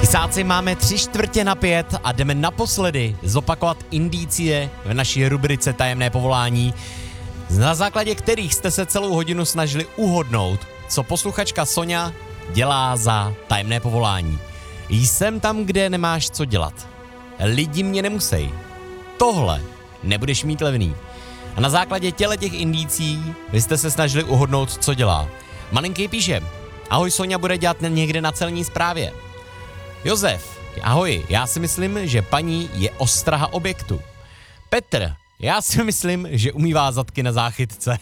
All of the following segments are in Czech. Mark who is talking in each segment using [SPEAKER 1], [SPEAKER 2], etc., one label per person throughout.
[SPEAKER 1] Kysáci, máme 3/4 a jdeme naposledy zopakovat indicie v naší rubrice Tajemné povolání, na základě kterých jste se celou hodinu snažili uhodnout, co posluchačka Sonja dělá za tajemné povolání. Jsem tam, kde nemáš co dělat. Lidi mě nemusej. Tohle nebudeš mít levný. A na základě těch indicí vy jste se snažili uhodnout, co dělá. Malinký píše: ahoj, Sonja bude dělat někde na celní správě. Josef: ahoj, já si myslím, že paní je ostraha objektu. Petr: já si myslím, že umývá zadky na záchytce.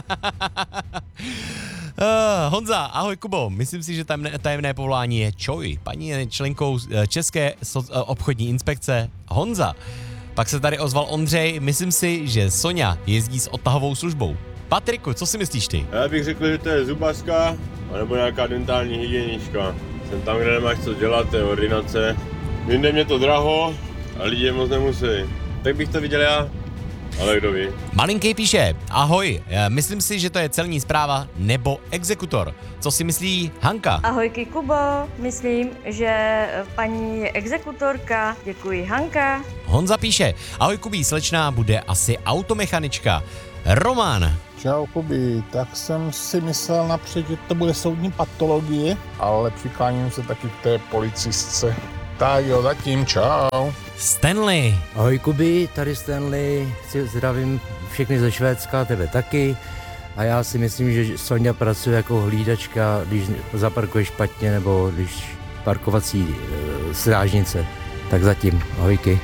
[SPEAKER 1] Honza: ahoj Kubo, myslím si, že tajemné povolání je čoj. Paní je členkou České obchodní inspekce. Honza. Pak se tady ozval Ondřej: myslím si, že Sonja jezdí s odtahovou službou. Patriku, co si myslíš ty?
[SPEAKER 2] Já bych řekl, že to je zubařka, anebo nějaká dentální hygienička. Jsem tam, kde nemáš co dělat, to je ordinace. Jinde mě to draho a lidi moc nemusí. Tak bych to viděl já, ale kdo ví.
[SPEAKER 1] Malinký píše: ahoj, myslím si, že to je celní správa nebo exekutor. Co si myslí Hanka?
[SPEAKER 3] Ahojky Kubo, myslím, že paní je exekutorka, děkuji Hanka.
[SPEAKER 1] Honza píše: ahoj Kubí, slečná bude asi automechanička. Roman:
[SPEAKER 4] Čau Kubi, tak jsem si myslel napřed, že to bude soudní patologie, ale přikláním se taky k té policistce. Tak jo, zatím, čau.
[SPEAKER 1] Stanley:
[SPEAKER 5] ahoj Kubi, tady Stanley, zdravím všechny ze Švédska, tebe taky. A já si myslím, že Sonja pracuje jako hlídačka, když zaparkuje špatně nebo když parkovací strážnice. Tak zatím, ahojky.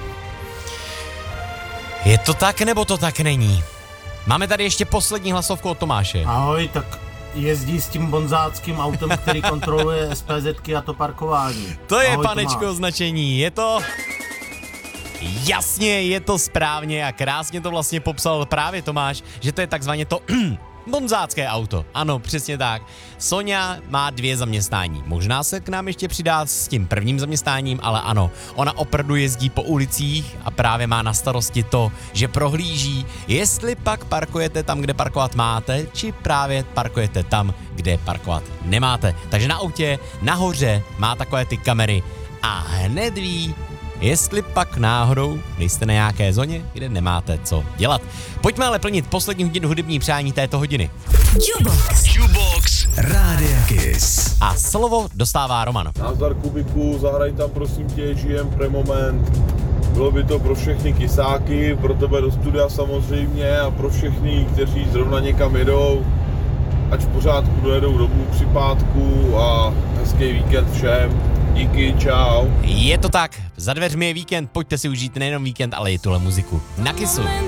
[SPEAKER 1] Je to tak, nebo to tak není? Máme tady ještě poslední hlasovku od Tomáše.
[SPEAKER 6] Ahoj, tak jezdí s tím bonzáckým autem, který kontroluje SPZky a to parkování.
[SPEAKER 1] To je,
[SPEAKER 6] ahoj,
[SPEAKER 1] panečko,
[SPEAKER 6] Tomáš.
[SPEAKER 1] označení, je to... Jasně, je to správně a krásně to vlastně popsal právě Tomáš, že to je takzvaně to bonzácké auto. Ano, přesně tak. Sonja má 2 zaměstnání. Možná se k nám ještě přidá s tím prvním zaměstnáním, ale ano, ona opravdu jezdí po ulicích a právě má na starosti to, že prohlíží, jestli pak parkujete tam, kde parkovat máte, či právě parkujete tam, kde parkovat nemáte. Takže na autě nahoře má takové ty kamery a hned ví, jestli pak náhodou nejste na nějaké zóně, kde nemáte co dělat. Pojďme ale plnit poslední hudební přání této hodiny.
[SPEAKER 7] Jukebox Rádia Kiss.
[SPEAKER 1] A slovo dostává Roman.
[SPEAKER 2] Nazdar Kubiku, zahraj tam prosím tě Žijem pre moment. Bylo by to pro všechny kysáky, pro tebe do studia samozřejmě a pro všechny, kteří zrovna někam jedou. Ať v pořádku dojedou domů při pátku a hezký víkend všem. Díky, čau.
[SPEAKER 1] Je to tak, za dveřmi je víkend, pojďte si užít nejenom víkend, ale i tuhle muziku. Na Kissu.